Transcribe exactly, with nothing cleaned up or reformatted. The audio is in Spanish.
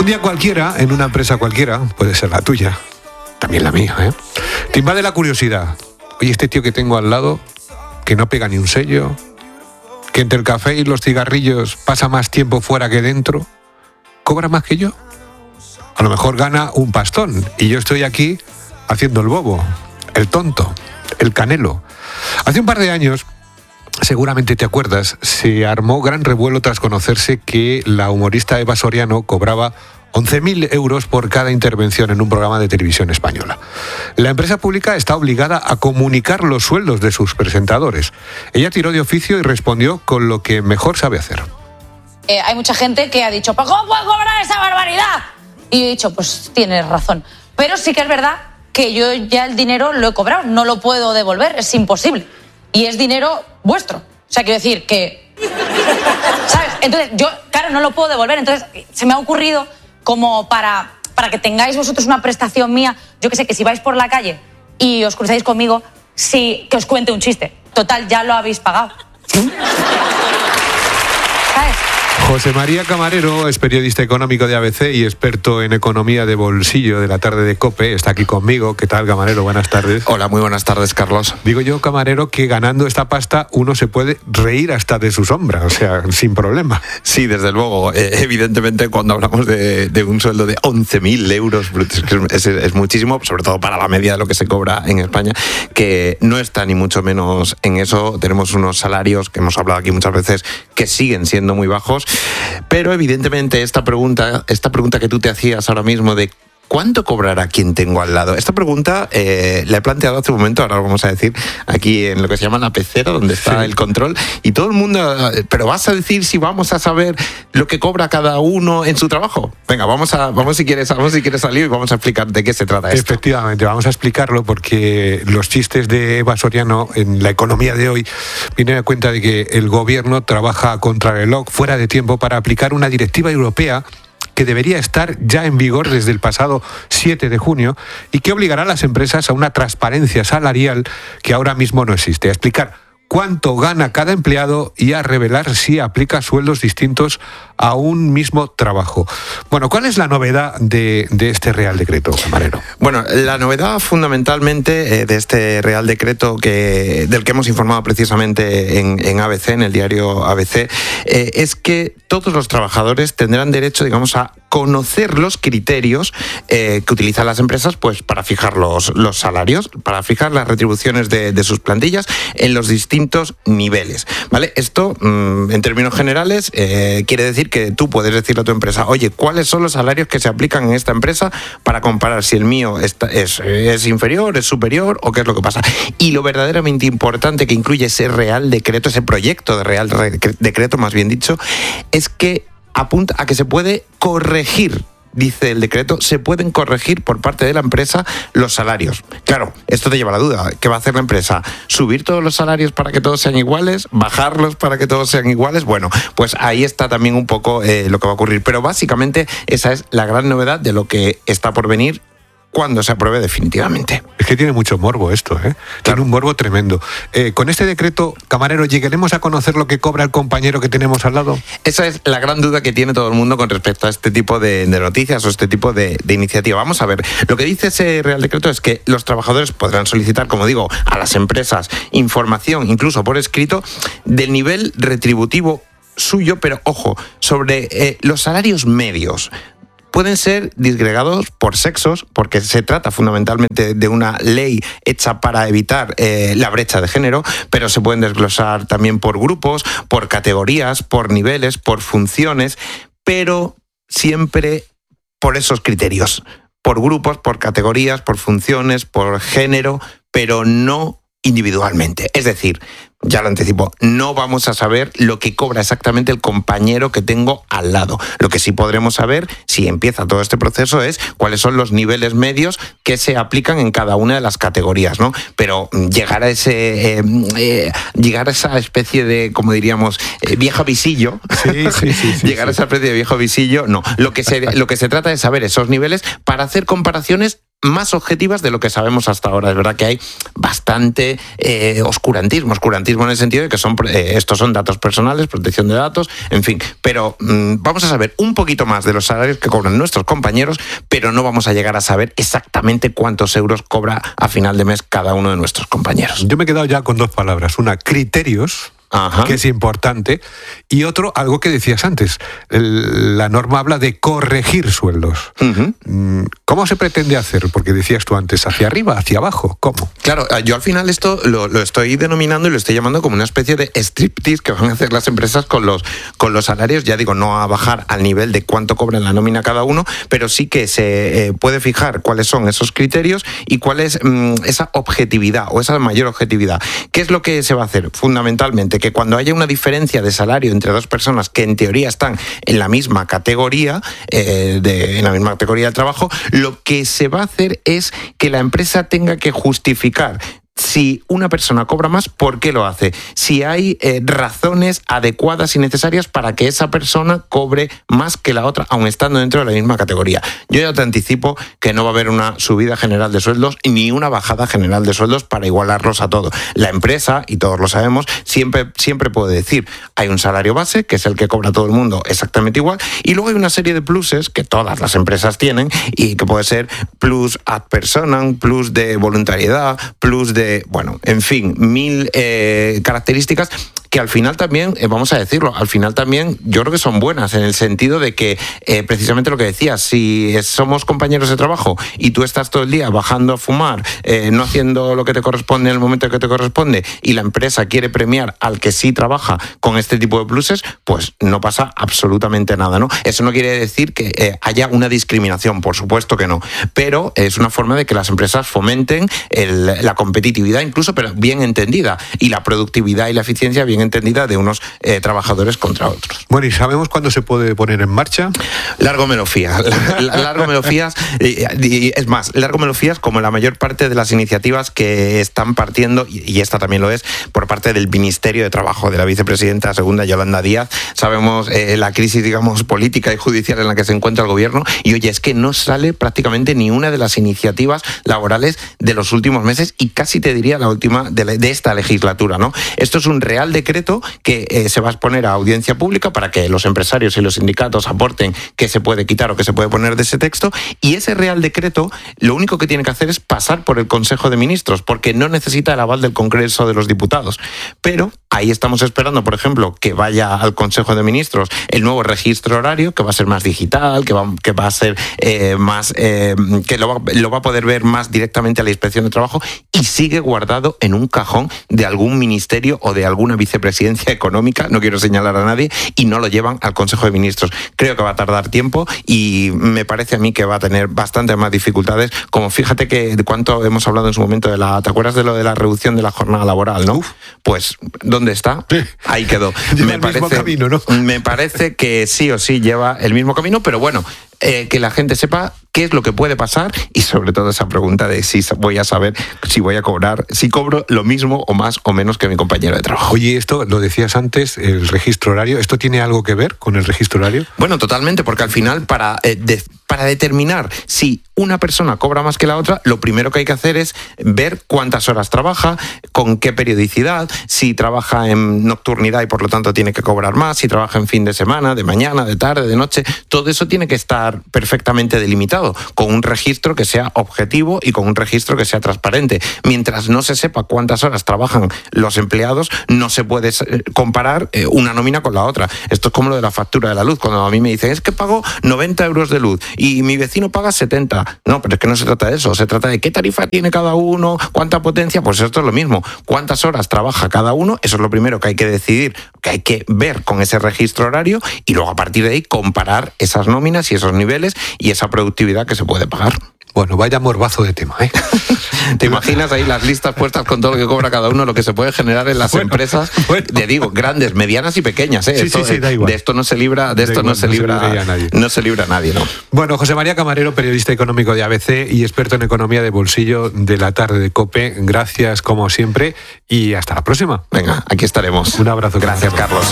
Un día cualquiera, en una empresa cualquiera, puede ser la tuya, también la mía, ¿eh? Te invade la curiosidad. Oye, este tío que tengo al lado, que no pega ni un sello, que entre el café y los cigarrillos pasa más tiempo fuera que dentro, ¿cobra más que yo? A lo mejor gana un pastón y yo estoy aquí haciendo el bobo, el tonto, el canelo. Hace un par de años, seguramente te acuerdas, se armó gran revuelo tras conocerse que la humorista Eva Soriano cobraba once mil euros por cada intervención en un programa de televisión española. La empresa pública está obligada a comunicar los sueldos de sus presentadores. Ella tiró de oficio y respondió con lo que mejor sabe hacer. Eh, hay mucha gente que ha dicho, ¿pero cómo puedo cobrar esa barbaridad? Y yo he dicho, pues tienes razón. Pero sí que es verdad que yo ya el dinero lo he cobrado, no lo puedo devolver, es imposible. Y es dinero vuestro. O sea, quiero decir que... ¿Sabes? Entonces, yo, claro, no lo puedo devolver. Entonces, se me ha ocurrido como para, para que tengáis vosotros una prestación mía, yo que sé, que si vais por la calle y os cruzáis conmigo, sí, que os cuente un chiste. Total, ya lo habéis pagado. ¿Sí? ¿Sabes? José María Camarero es periodista económico de A B C y experto en economía de bolsillo de la tarde de COPE. Está aquí conmigo. ¿Qué tal, Camarero? Buenas tardes. Hola, muy buenas tardes, Carlos. Digo yo, Camarero, que ganando esta pasta uno se puede reír hasta de su sombra, o sea, sin problema. Sí, desde luego. Eh, evidentemente, cuando hablamos de, de un sueldo de once mil euros, es, es muchísimo, sobre todo para la media de lo que se cobra en España, que no está ni mucho menos en eso. Tenemos unos salarios, que hemos hablado aquí muchas veces, que siguen siendo muy bajos. Pero evidentemente esta pregunta, esta pregunta que tú te hacías ahora mismo de ¿cuánto cobrará quien tengo al lado? Esta pregunta eh, la he planteado hace un momento, ahora lo vamos a decir, aquí en lo que se llama la pecera, donde está sí. el control, y todo el mundo, pero vas a decir si vamos a saber lo que cobra cada uno en su trabajo. Venga, vamos a, vamos si quieres, vamos si quieres salir y vamos a explicar de qué se trata esto. Efectivamente, vamos a explicarlo porque los chistes de Eva Soriano en la economía de hoy vienen a cuenta de que el gobierno trabaja a contrarreloj, fuera de tiempo, para aplicar una directiva europea que debería estar ya en vigor desde el pasado siete de junio y que obligará a las empresas a una transparencia salarial que ahora mismo no existe, a explicar cuánto gana cada empleado y a revelar si aplica sueldos distintos a un mismo trabajo. Bueno, ¿cuál es la novedad de, de este Real Decreto, Camarero? Bueno, la novedad fundamentalmente eh, de este Real Decreto que, del que hemos informado precisamente en, en A B C, en el diario A B C, eh, es que todos los trabajadores tendrán derecho, digamos, a conocer los criterios eh, que utilizan las empresas pues, para fijar los, los salarios, para fijar las retribuciones de, de sus plantillas en los distintos niveles, ¿vale? Esto, mmm, en términos generales, eh, quiere decir que tú puedes decirle a tu empresa, oye, ¿cuáles son los salarios que se aplican en esta empresa para comparar si el mío está, es, es inferior, es superior o qué es lo que pasa? Y lo verdaderamente importante que incluye ese Real Decreto, ese proyecto de Real Decreto, más bien dicho, es que apunta a que se puede corregir, dice el decreto, se pueden corregir por parte de la empresa los salarios. Claro, esto te lleva a la duda. ¿Qué va a hacer la empresa? ¿Subir todos los salarios para que todos sean iguales? ¿Bajarlos para que todos sean iguales? Bueno, pues ahí está también un poco eh, lo que va a ocurrir. Pero básicamente esa es la gran novedad de lo que está por venir cuando se apruebe definitivamente. Es que tiene mucho morbo esto, ¿eh? Tiene claro. un morbo tremendo. Eh, con este decreto, Camarero, ¿llegaremos a conocer lo que cobra el compañero que tenemos al lado? Esa es la gran duda que tiene todo el mundo con respecto a este tipo de, de noticias o este tipo de, de iniciativa. Vamos a ver, lo que dice ese Real Decreto es que los trabajadores podrán solicitar, como digo, a las empresas información, incluso por escrito, del nivel retributivo suyo, pero ojo, sobre eh, los salarios medios. Pueden ser disgregados por sexos, porque se trata fundamentalmente de una ley hecha para evitar eh, la brecha de género, pero se pueden desglosar también por grupos, por categorías, por niveles, por funciones, pero siempre por esos criterios, por grupos, por categorías, por funciones, por género, pero no individualmente. Es decir, ya lo anticipo, no vamos a saber lo que cobra exactamente el compañero que tengo al lado. Lo que sí podremos saber, si empieza todo este proceso, es cuáles son los niveles medios que se aplican en cada una de las categorías, ¿no? Pero llegar a ese eh, eh, llegar a esa especie de, como diríamos, eh, viejo visillo, sí, sí, sí, sí, llegar sí. a esa especie de viejo visillo, no. Lo que se, lo que se trata es saber esos niveles para hacer comparaciones más objetivas de lo que sabemos hasta ahora. Es verdad que hay bastante eh, oscurantismo, oscurantismo en el sentido de que son eh, estos son datos personales, protección de datos, en fin. Pero mmm, vamos a saber un poquito más de los salarios que cobran nuestros compañeros, pero no vamos a llegar a saber exactamente cuántos euros cobra a final de mes cada uno de nuestros compañeros. Yo me he quedado ya con dos palabras. Una, criterios. Ajá. Que es importante, y otro, algo que decías antes, el, la norma habla de corregir sueldos. Uh-huh. ¿Cómo se pretende hacer? Porque decías tú antes, hacia arriba, hacia abajo, ¿cómo? Claro, yo al final esto lo, lo estoy denominando y lo estoy llamando como una especie de striptease que van a hacer las empresas con los, con los salarios, ya digo, no a bajar al nivel de cuánto cobran la nómina cada uno, pero sí que se eh, puede fijar cuáles son esos criterios y cuál es mmm, esa objetividad o esa mayor objetividad. ¿Qué es lo que se va a hacer? Fundamentalmente, que cuando haya una diferencia de salario entre dos personas que en teoría están en la misma categoría, eh, de, en la misma categoría de trabajo, lo que se va a hacer es que la empresa tenga que justificar si una persona cobra más, ¿por qué lo hace? Si hay eh, razones adecuadas y necesarias para que esa persona cobre más que la otra, aun estando dentro de la misma categoría. Yo ya te anticipo que no va a haber una subida general de sueldos ni una bajada general de sueldos para igualarlos a todos. La empresa, y todos lo sabemos, siempre, siempre puede decir, hay un salario base, que es el que cobra todo el mundo exactamente igual, y luego hay una serie de pluses que todas las empresas tienen y que puede ser plus ad personam, plus de voluntariedad, plus de bueno, en fin, mil eh, características que al final también, eh, vamos a decirlo, al final también yo creo que son buenas, en el sentido de que eh, precisamente lo que decías, si somos compañeros de trabajo y tú estás todo el día bajando a fumar, eh, no haciendo lo que te corresponde en el momento que te corresponde, y la empresa quiere premiar al que sí trabaja con este tipo de pluses, pues no pasa absolutamente nada, ¿no? Eso no quiere decir que eh, haya una discriminación, por supuesto que no, pero es una forma de que las empresas fomenten el, la competitividad incluso, pero bien entendida, y la productividad y la eficiencia bien entendida de unos eh, trabajadores contra otros. Bueno, ¿y sabemos cuándo se puede poner en marcha? Largo me lo fías. Largo me lo fías. Y, y, es más, largo me lo fías como la mayor parte de las iniciativas que están partiendo, y, y esta también lo es, por parte del Ministerio de Trabajo, de la vicepresidenta segunda Yolanda Díaz. Sabemos eh, la crisis, digamos, política y judicial en la que se encuentra el gobierno, y oye, es que no sale prácticamente ni una de las iniciativas laborales de los últimos meses, y casi te diría la última de, la, de esta legislatura, ¿no? Esto es un real decreto que eh, se va a exponer a audiencia pública para que los empresarios y los sindicatos aporten qué se puede quitar o qué se puede poner de ese texto, y ese real decreto lo único que tiene que hacer es pasar por el Consejo de Ministros, porque no necesita el aval del Congreso de los Diputados. Pero ahí estamos esperando, por ejemplo, que vaya al Consejo de Ministros el nuevo registro horario, que va a ser más digital, que va, que va a ser eh, más eh, que lo va, lo va a poder ver más directamente a la Inspección de Trabajo, y sigue guardado en un cajón de algún ministerio o de alguna vicepresidencia económica, no quiero señalar a nadie, y no lo llevan al Consejo de Ministros. Creo que va a tardar tiempo, y me parece a mí que va a tener bastante más dificultades, como fíjate que de cuánto hemos hablado en su momento de la, ¿te acuerdas de lo de la reducción de la jornada laboral, no? Uf. Pues, ¿dónde está? Ahí quedó. Lleva me el parece, mismo camino, ¿no? Me parece que sí o sí lleva el mismo camino, pero bueno, eh, que la gente sepa qué es lo que puede pasar, y sobre todo esa pregunta de si voy a saber, si voy a cobrar, si cobro lo mismo o más o menos que mi compañero de trabajo. Oye, esto lo decías antes, el registro horario, ¿esto tiene algo que ver con el registro horario? Bueno, totalmente, porque al final para, eh, de, para determinar si una persona cobra más que la otra, lo primero que hay que hacer es ver cuántas horas trabaja, con qué periodicidad, si trabaja en nocturnidad y por lo tanto tiene que cobrar más, si trabaja en fin de semana, de mañana, de tarde, de noche, todo eso tiene que estar perfectamente delimitado, con un registro que sea objetivo y con un registro que sea transparente. Mientras no se sepa cuántas horas trabajan los empleados, no se puede comparar una nómina con la otra. Esto es como lo de la factura de la luz. Cuando a mí me dicen, es que pago noventa euros de luz y mi vecino paga setenta. No, pero es que no se trata de eso. Se trata de qué tarifa tiene cada uno, cuánta potencia. Pues esto es lo mismo. Cuántas horas trabaja cada uno, eso es lo primero que hay que decidir, que hay que ver con ese registro horario, y luego a partir de ahí comparar esas nóminas y esos niveles y esa productividad que se puede pagar. Bueno, vaya morbazo de tema, ¿eh? ¿Te imaginas ahí las listas puestas con todo lo que cobra cada uno, lo que se puede generar en las bueno, empresas? Bueno. Te digo, grandes, medianas y pequeñas, ¿eh? Sí, esto, sí, sí, da igual. De esto no se libra, de da esto igual, no se no libra, se libra nadie. No se libra nadie, ¿no? Bueno, José María Camarero, periodista económico de A B C y experto en economía de bolsillo de la tarde de COPE. Gracias, como siempre, y hasta la próxima. Venga, aquí estaremos. Un abrazo. Gracias, Carlos.